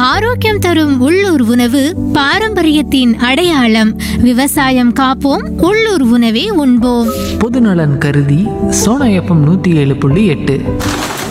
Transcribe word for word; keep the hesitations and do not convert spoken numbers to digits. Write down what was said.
ஆரோக்கியம் தரும் உள்ளூர் உணவு பாரம்பரியத்தின் அடையாளம். விவசாயம் காப்போம், உள்ளூர் உணவே உண்போம். பொதுநலன் கருதி சோனா எஃப்எம் நூற்றி ஏழு புள்ளி எட்டு.